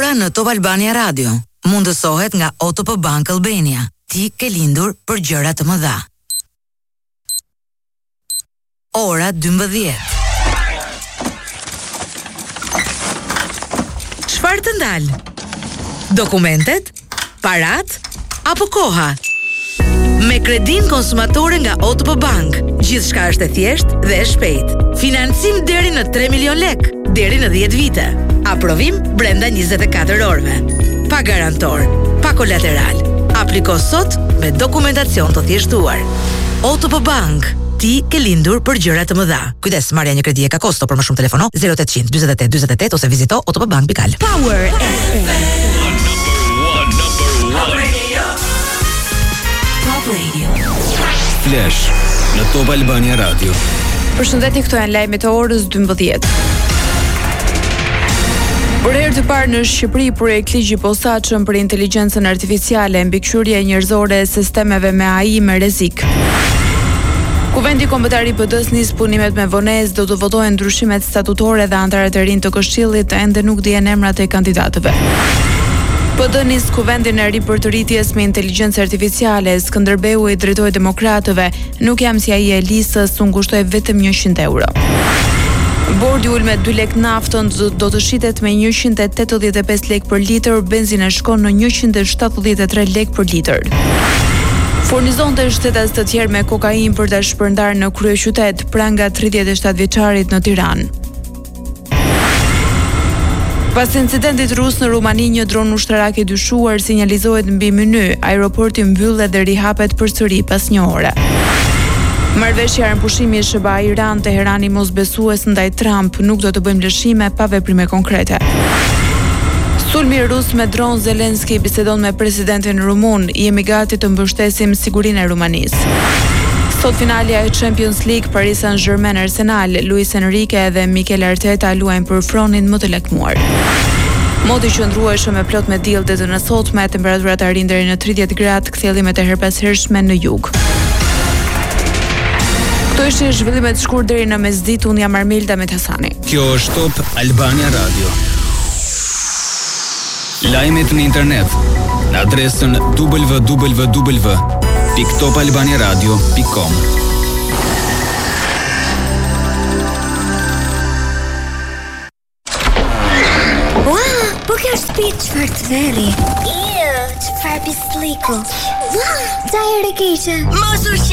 Ora në Top Albania Radio. Mundësohet nga OTP Bank Albania. Ti ke lindur për gjëra të mëdha. Ora 12. Çfarë të ndal? Dokumentet? Parat? Apo koha? Me kredin konsumatore nga OTP Bank, gjithçka është e thjeshtë dhe e shpejtë. Financim deri në 3 milion lek, deri në 10 vite. Aprovim brenda 24 orëve. Pa garantor, pa kolateral. Apliko sot me dokumentacion të thjeshtuar. OTP Bank. Ti ke lindur për gjëra të mëdha. Kujdes, marrja një kredi e ka kosto, për më shumë telefono 0800 48 48 ose vizito otpbank.al. Power FM. Top Radio. Flash në Top Albania Radio. Përshëndetje, këto janë lajmet e orës 12. Për herë të parë në Shqipëri, projekt ligji i posaçëm për inteligjencën artificiale, mbikëqyrje njerëzore e sistemeve me AI me rrezik. Kuvendi Kombëtar i PD-s nis punimet me vonesë, do të votojnë ndryshimet statutore dhe anëtarët e rinj të Këshillit, ende nuk dihen emrat e kandidatëve. PD nis kuvendin e ri për të rritjes me inteligjencë artificiale. Skënderbeu i drejtoi demokratëve, nuk jam si ai e listës, u ngushtoi vetëm 100 euro. Bordi ul me 2 lek naftën do të shitet me 185 lek për litër, benzina shkon në 173 lek për litër. Furnizonte shtetas të tjerë me kokainë për ta shpërndarë në kryeqytet, pranë 37 vjeçarit në Tiranë. Pas incidentit rus në Rumani, një dron ushtarak i dyshuar sinjalizohet mbi Myny. Aeroporti mbyllet dhe rihapet përsëri pas një ore. Marrëveshja rënpushimi i SBA-Iran Teherani mosbesues ndaj Trump, nuk do të bëjmë lëshime pa veprime konkrete. Sulmi rus me dron, Zelenski bisedon me presidentin rumun, jemi gati të mbështesim sigurinë e Rumanisë. Sot finalja e Champions League, Paris Saint-Germain Arsenal, Luis Enrique dhe Mikel Arteta luajnë për fronin më të lakmuar. Modi qëndrueshëm me plot me diell ditën e sotme, temperaturat arrin deri në 30 gradë, kthjellimet e herpashershme në jug. Këto ishin zhvillimet e shkurt deri në mesditë. Unë jam Armelda Methasani. Kjo është Top Albania Radio. Lajmet në internet në adresën www.topalbaniaradio.com. Ua, po kjo është spi çfarë të veri. Çfarë pisliku. Ua, çaj rekeqe. Mos